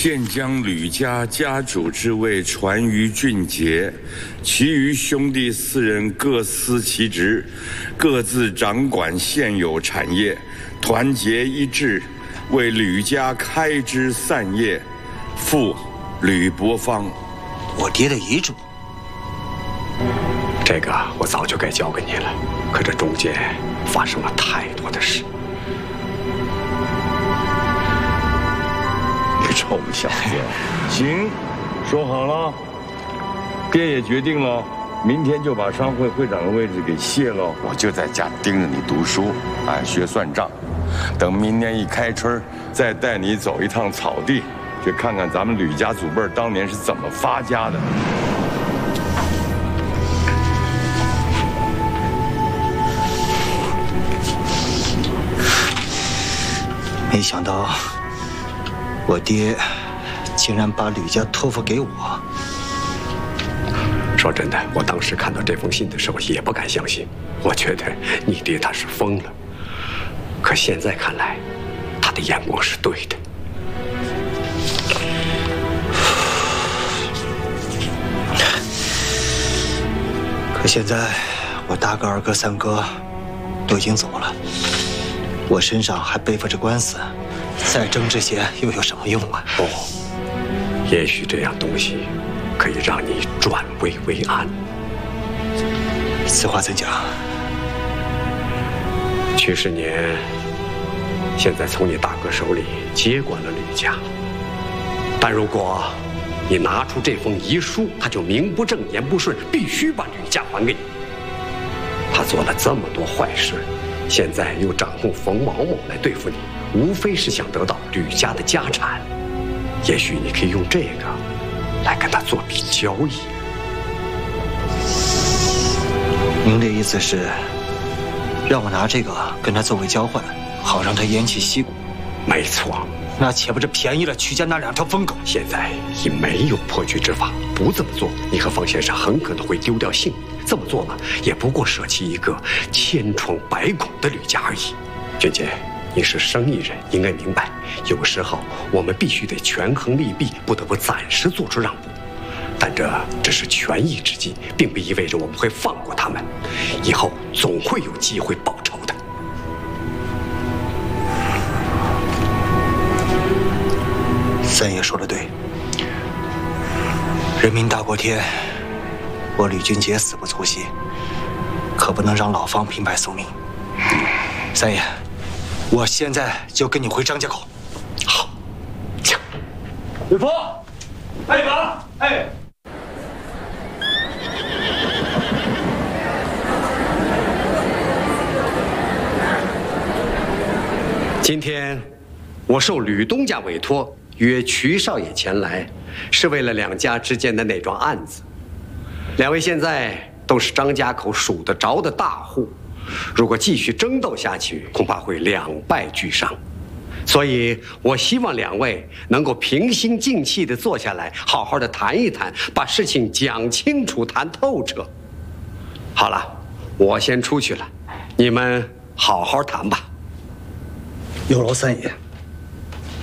现将吕家家主之位传于俊杰，其余兄弟4人各司其职，各自掌管现有产业，团结一致，为吕家开枝散叶。父吕伯方。 我爹的遗嘱， 这个我早就该交给你了，可这中间发生了太多的事。 你臭小子！行，说好了，爹也决定了，明天就把商会会长的位置给卸了。我就在家盯着你读书，学算账，等明年一开春，再带你走一趟草地。去看看咱们吕家祖辈当年是怎么发家的。 没想到，我爹竟然把吕家托付给我。 说真的，我当时看到这封信的时候也不敢相信，我觉得你爹他是疯了。可现在看来，他的眼光是对的。 可现在，我大哥、二哥、三哥都已经走了，我身上还背负着官司，再争这些又有什么用啊？ 哦，也许这样东西可以让你转危为安。 此话怎讲？ 曲世年现在从你大哥手里接管了吕家，但如果你拿出这封遗书，他就名不正言不顺，必须把吕家还给你。他做了这么多坏事，现在又掌控冯某某来对付你，无非是想得到吕家的家产。也许你可以用这个来跟他做笔交易。 您的意思是，让我拿这个跟他作为交换，好让他偃旗息鼓？ 没错。 那岂不是便宜了曲家那2条疯狗？ 现在已没有破局之法，不这么做，你和方先生很可能会丢掉性命。这么做呢，也不过舍弃一个千疮百孔的吕家而已。俊杰，你是生意人，应该明白，有时候我们必须得权衡利弊，不得不暂时做出让步。但这只是权宜之计，并不意味着我们会放过他们。以后总会有机会报仇的。 三爷说的对，人民大过天，我吕俊杰死不足惜，可不能让老方平白送命。三爷，我现在就跟你回张家口。 好， 请。 吕峰，哎，完了，哎。 今天我受吕东家委托，约曲少爷前来，是为了2家之间的那桩案子。2位现在都是张家口数得着的大户，如果继续争斗下去，恐怕会两败俱伤。所以我希望2位能够平心静气地坐下来，好好的谈一谈，把事情讲清楚、谈透彻。好了，我先出去了，你们好好谈吧。 有劳三爷。